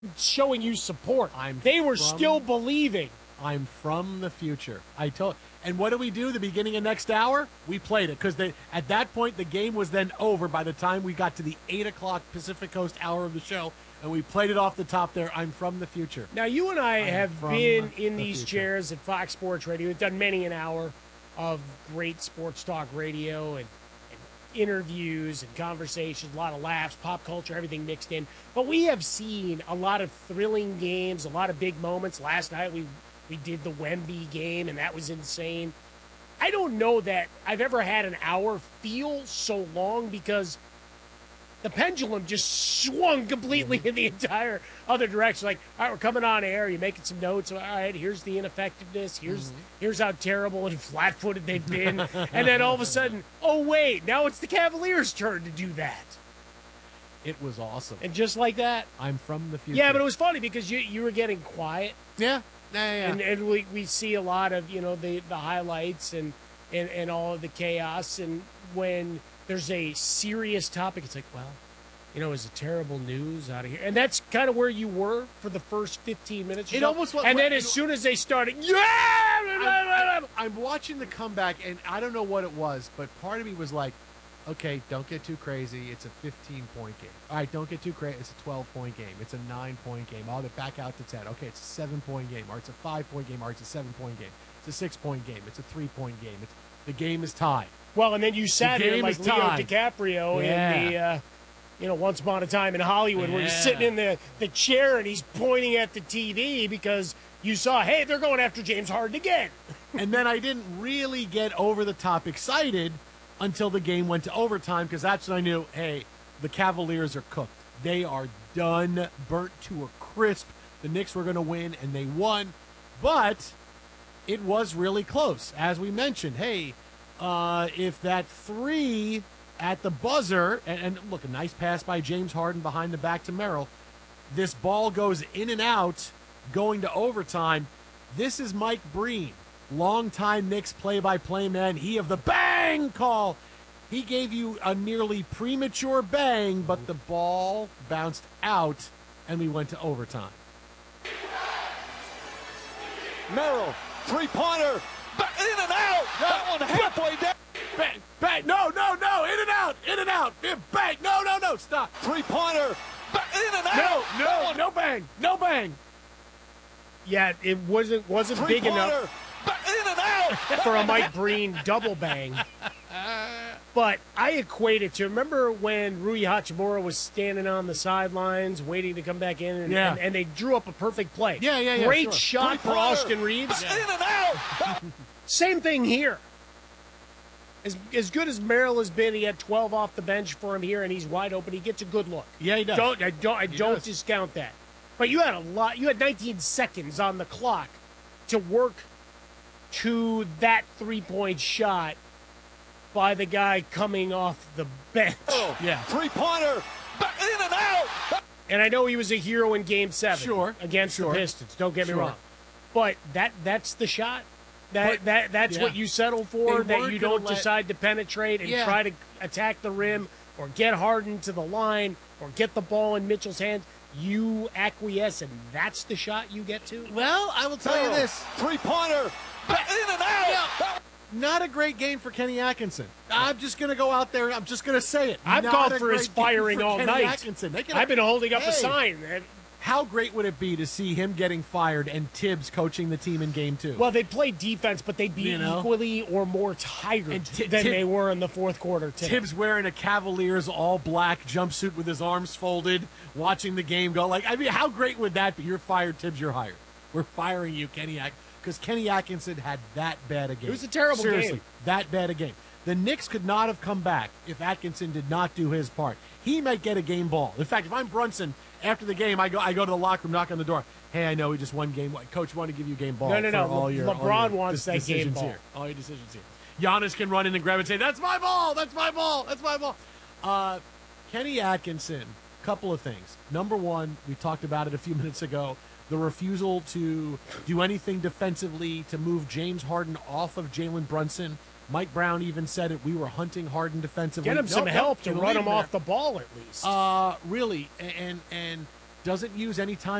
showing you support. They were still believing. I'm from the future. And what do we do the beginning of next hour? We played it because at that point the game was then over by the time we got to the 8 o'clock Pacific Coast hour of the show, and we played it off the top there. I'm from the future. Now, you and I have been in these chairs at Fox Sports Radio. We've done many an hour of great sports talk radio and interviews and conversations, a lot of laughs, pop culture, everything mixed in. But we have seen a lot of thrilling games, a lot of big moments. Last night we did the Wemby game, and that was insane. I don't know that I've ever had an hour feel so long because the pendulum just swung completely in the entire other direction. Like, all right, we're coming on air. You're making some notes. All right, here's the ineffectiveness. Here's how terrible and flat-footed they've been. And then all of a sudden, oh, wait, now it's the Cavaliers' turn to do that. It was awesome. And just like that. I'm from the future. Yeah, but it was funny because you were getting quiet. Yeah. And we see a lot of, the highlights and all of the chaos. And when there's a serious topic, it's like, well, is it terrible news out of here? And that's kind of where you were for the first 15 minutes or so. Almost was. And then as soon as they started, I'm watching the comeback, and I don't know what it was, but part of me was like, okay, don't get too crazy. It's a 15-point game. All right, don't get too crazy. It's a 12-point game. It's a 9-point game. Oh, they're back out to 10. Okay, it's a 7-point game. Or it's a 5-point game. Or it's a 7-point game. It's a 6-point game. It's a 3-point game. The game is tied. Well, and then you sat here like Leo DiCaprio in the Once Upon a Time in Hollywood, where he's sitting in the chair and he's pointing at the TV because you saw, hey, they're going after James Harden again. And then I didn't really get over the top excited until the game went to overtime, because that's when I knew, hey, the Cavaliers are cooked. They are done, burnt to a crisp. The Knicks were going to win, and they won. But it was really close. As we mentioned, hey, if that three at the buzzer, and look, a nice pass by James Harden behind the back to Merrill, this ball goes in and out, going to overtime. This is Mike Breen, longtime Knicks play-by-play man. He of the bang call. He gave you a nearly premature bang, but the ball bounced out, and we went to overtime. Merrill, three-pointer, in and out. That one halfway down. Bang, bang, no, in and out. Bang, no, stop. Three-pointer, in and out. No bang. Yeah, it wasn't big enough in and out for a Mike Breen double bang. But I equate it to, remember when Rui Hachimura was standing on the sidelines waiting to come back in, and they drew up a perfect play. Yeah. Great shot for Austin Reeves. In and out. Same thing here. As good as Merrill has been, he had 12 off the bench for him here, and he's wide open. He gets a good look. Yeah, he does. I don't discount that. But you had 19 seconds on the clock to work to that three-point shot by the guy coming off the bench. Oh, yeah. Three-pointer, in and out. And I know he was a hero in Game 7 against the Pistons. Don't get me wrong. But that's the shot. That's what you settle for, that you don't decide to penetrate and try to attack the rim or get Harden to the line or get the ball in Mitchell's hands. You acquiesce, and that's the shot you get to? Well, I will tell you this. Three-pointer, in and out. Not a great game for Kenny Atkinson. I'm just going to go out there and I'm just going to say it. I've called for his firing all night. I've been holding up a sign. How great would it be to see him getting fired and Tibbs coaching the team in Game 2? Well, they played defense, but they'd be equally or more tired than they were in the fourth quarter. Tibbs wearing a Cavaliers all-black jumpsuit with his arms folded, watching the game go. How great would that be? You're fired, Tibbs, you're hired. We're firing you, Kenny Atkinson. Because Kenny Atkinson had that bad a game. It was a terrible game. That bad a game. The Knicks could not have come back if Atkinson did not do his part. He might get a game ball. In fact, if I'm Brunson, after the game, I go to the locker room, knock on the door. Hey, I know we just won game. Coach, want to give you a game ball. No. LeBron wants that game ball. Here. All your decisions here. Giannis can run in and grab it and say, that's my ball. That's my ball. That's my ball. Kenny Atkinson, couple of things. Number one, we talked about it a few minutes ago. The refusal to do anything defensively to move James Harden off of Jalen Brunson. Mike Brown even said it. We were hunting Harden defensively. Get him some help to run him off the ball at least. Really. And doesn't use any time